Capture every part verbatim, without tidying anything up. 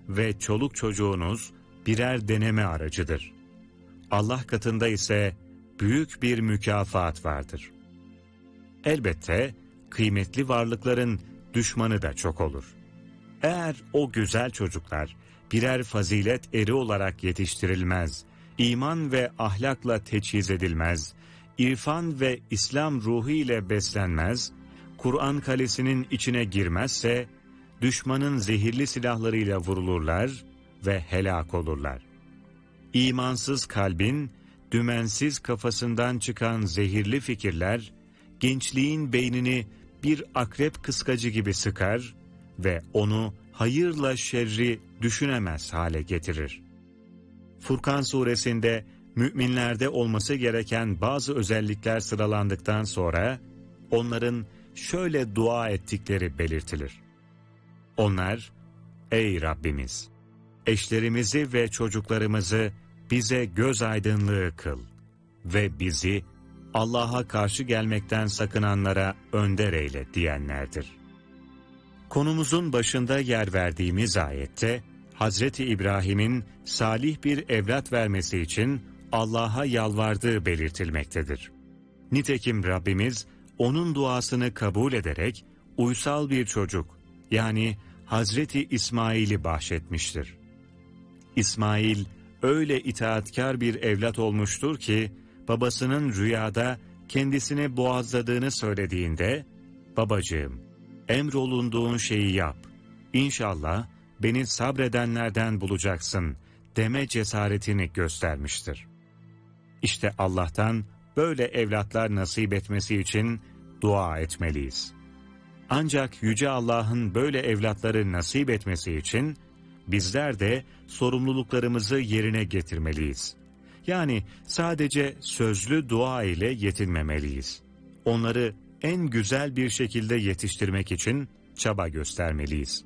ve çoluk çocuğunuz birer deneme aracıdır. Allah katında ise büyük bir mükafat vardır. Elbette kıymetli varlıkların düşmanı da çok olur. Eğer o güzel çocuklar birer fazilet eri olarak yetiştirilmez, iman ve ahlakla teçhiz edilmez, irfan ve İslam ruhu ile beslenmez, Kur'an kalesinin içine girmezse, düşmanın zehirli silahlarıyla vurulurlar ve helak olurlar. İmansız kalbin, dümensiz kafasından çıkan zehirli fikirler, gençliğin beynini bir akrep kıskacı gibi sıkar ve onu hayırla şerri düşünemez hale getirir. Furkan suresinde müminlerde olması gereken bazı özellikler sıralandıktan sonra onların şöyle dua ettikleri belirtilir. Onlar, ey Rabbimiz! Eşlerimizi ve çocuklarımızı bize göz aydınlığı kıl ve bizi Allah'a karşı gelmekten sakınanlara önder eyle diyenlerdir. Konumuzun başında yer verdiğimiz ayette, Hazreti İbrahim'in salih bir evlat vermesi için Allah'a yalvardığı belirtilmektedir. Nitekim Rabbimiz, onun duasını kabul ederek uysal bir çocuk, yani Hazreti İsmail'i bahşetmiştir. İsmail, öyle itaatkar bir evlat olmuştur ki, babasının rüyada kendisini boğazladığını söylediğinde, babacığım, emrolunduğun şeyi yap, İnşallah beni sabredenlerden bulacaksın deme cesaretini göstermiştir. İşte Allah'tan böyle evlatlar nasip etmesi için dua etmeliyiz. Ancak Yüce Allah'ın böyle evlatları nasip etmesi için bizler de sorumluluklarımızı yerine getirmeliyiz. Yani sadece sözlü dua ile yetinmemeliyiz. Onları en güzel bir şekilde yetiştirmek için çaba göstermeliyiz.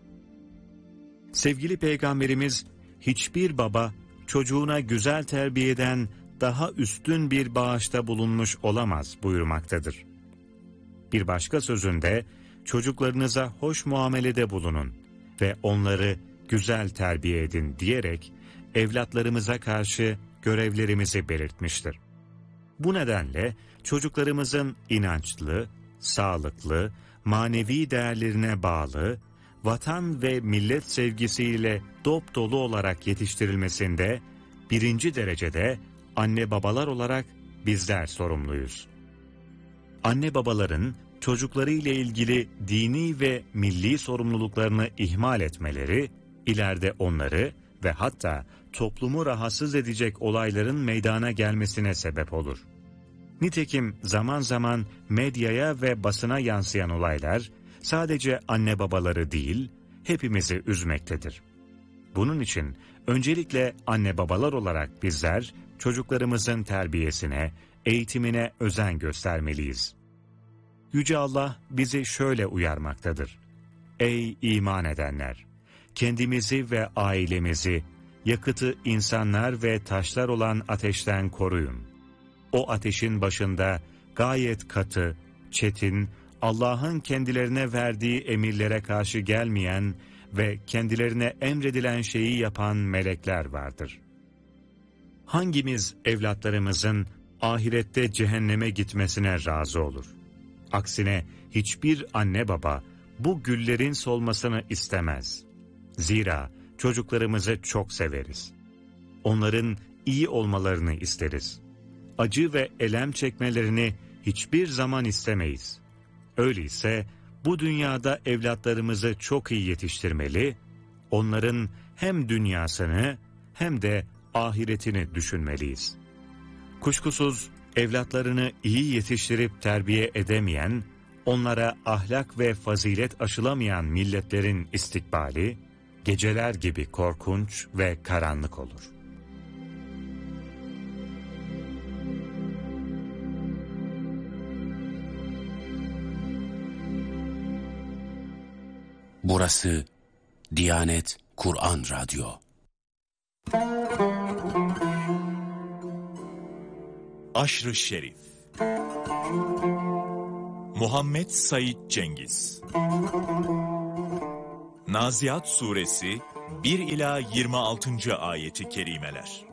Sevgili Peygamberimiz, hiçbir baba çocuğuna güzel terbiyeden daha üstün bir bağışta bulunmuş olamaz buyurmaktadır. Bir başka sözünde, çocuklarınıza hoş muamelede bulunun ve onları güzel terbiye edin diyerek evlatlarımıza karşı görevlerimizi belirtmiştir. Bu nedenle çocuklarımızın inançlı, sağlıklı, manevi değerlerine bağlı, vatan ve millet sevgisiyle dop dolu olarak yetiştirilmesinde birinci derecede anne babalar olarak bizler sorumluyuz. Anne babaların çocuklarıyla ilgili dini ve milli sorumluluklarını ihmal etmeleri, ileride onları ve hatta toplumu rahatsız edecek olayların meydana gelmesine sebep olur. Nitekim zaman zaman medyaya ve basına yansıyan olaylar, sadece anne babaları değil, hepimizi üzmektedir. Bunun için öncelikle anne babalar olarak bizler, çocuklarımızın terbiyesine, eğitimine özen göstermeliyiz. Yüce Allah bizi şöyle uyarmaktadır. Ey iman edenler! Kendimizi ve ailemizi, yakıtı insanlar ve taşlar olan ateşten koruyun. O ateşin başında gayet katı, çetin, Allah'ın kendilerine verdiği emirlere karşı gelmeyen ve kendilerine emredilen şeyi yapan melekler vardır. Hangimiz evlatlarımızın ahirette cehenneme gitmesine razı olur? Aksine hiçbir anne baba bu güllerin solmasını istemez. Zira çocuklarımızı çok severiz. Onların iyi olmalarını isteriz. Acı ve elem çekmelerini hiçbir zaman istemeyiz. Öyleyse bu dünyada evlatlarımızı çok iyi yetiştirmeli, onların hem dünyasını hem de ahiretini düşünmeliyiz. Kuşkusuz evlatlarını iyi yetiştirip terbiye edemeyen, onlara ahlak ve fazilet aşılamayan milletlerin istikbali, geceler gibi korkunç ve karanlık olur. Burası Diyanet Kur'an Radyo. Aşr-ı Şerif Muhammed Said Cengiz Naziat Suresi bir ila yirmi altıncı ayeti kerimeler.